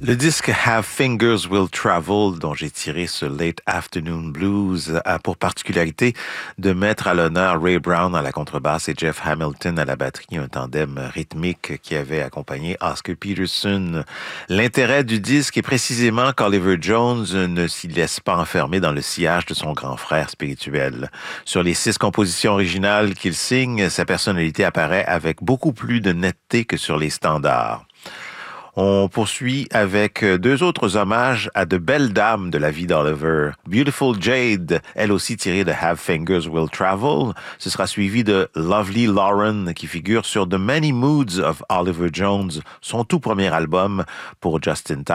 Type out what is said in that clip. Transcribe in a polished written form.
Le disque Have Fingers Will Travel, dont j'ai tiré ce Late Afternoon Blues, a pour particularité de mettre à l'honneur Ray Brown à la contrebasse et Jeff Hamilton à la batterie, un tandem rythmique qui avait accompagné Oscar Peterson. L'intérêt du disque est précisément qu'Oliver Jones ne s'y laisse pas enfermer dans le sillage de son grand frère spirituel. Sur les 6 compositions originales qu'il signe, sa personnalité apparaît avec beaucoup plus de netteté que sur les standards. On poursuit avec 2 autres hommages à de belles dames de la vie d'Oliver. Beautiful Jade, elle aussi tirée de Have Fingers Will Travel. Ce sera suivi de Lovely Lauren, qui figure sur The Many Moods of Oliver Jones, son tout premier album pour Justin Time.